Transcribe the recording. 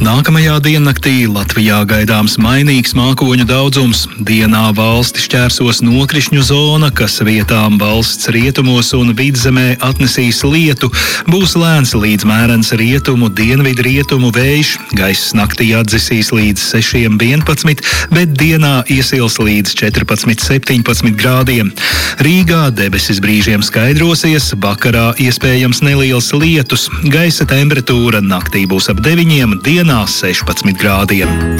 Nākamajā diennaktī Latvijā gaidāms mainīgs mākoņu daudzums. Dienā valsti šķērsos nokrišņu zona, kas vietām valsts rietumos un vidzemē atnesīs lietu. Būs lēns līdz mērens rietumu, dienvidu rietumu vējš. Gaiss naktī atdzisīs līdz 6–11, bet dienā iesils līdz 14–17 grādiem. Rīgā debesis brīžiem skaidrosies, vakarā iespējams neliels lietus. Gaisa temperatūra naktī būs ap 9, dienā 16 grādiem.